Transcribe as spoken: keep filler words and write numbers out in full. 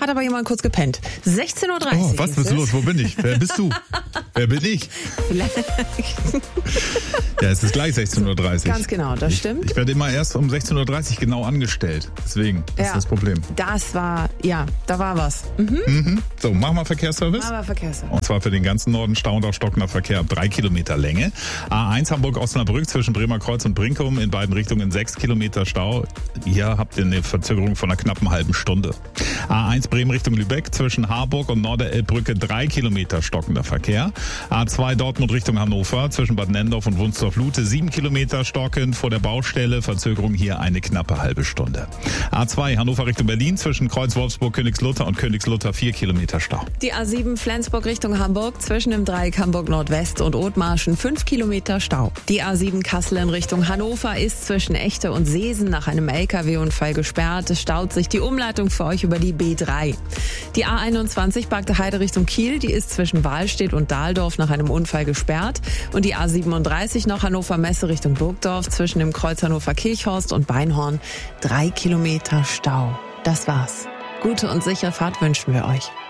hat aber jemand kurz gepennt. sechzehn Uhr dreißig. Oh, was ist los? Wo bin ich? Wer bist du? Wer bin ich? Vielleicht. Ja, es ist gleich sechzehn Uhr dreißig. Ganz genau, das ich, stimmt. Ich werde immer erst um sechzehn Uhr dreißig genau angestellt. Deswegen, das ja, ist das Problem. Das war, ja, da war was. Mhm. Mhm. So, machen wir Verkehrsservice. Aber Verkehrsservice. Und zwar für den ganzen Norden stauend auf stockender Verkehr ab drei Kilometer Länge. A eins Hamburg-Osnabrück zwischen Bremer Kreuz und Brinkum in beiden Richtungen sechs Kilometer Stau. Hier habt ihr eine Verzögerung von einer knappen halben Stunde. A eins Bremen Richtung Lübeck zwischen Harburg und Norderelbbrücke drei Kilometer stockender Verkehr. A zwei Dortmund Richtung Hannover zwischen Bad Nendorf und Wunstorf-Lute sieben Kilometer stockend vor der Baustelle. Verzögerung hier eine knappe halbe Stunde. A zwei Hannover Richtung Berlin zwischen Kreuz Wolfsburg, Königslutter und Königslutter vier Kilometer Stau. Die A sieben Flensburg Richtung Hamburg zwischen dem Dreieck Hamburg Nordwest und Othmarschen fünf Kilometer Stau. Die A sieben Kassel in Richtung Hannover ist zwischen Echte und Seesen nach einem L K W-Unfall gesperrt. Es staut sich die Umleitung für euch über die B drei. Die A einundzwanzig Bagde Heide Richtung Kiel, die ist zwischen Wahlstedt und Dahldorf nach einem Unfall gesperrt. Und die A siebenunddreißig noch Hannover Messe Richtung Burgdorf zwischen dem Kreuz Hannover Kirchhorst und Beinhorn drei Kilometer Stau. Das war's. Gute und sichere Fahrt wünschen wir euch.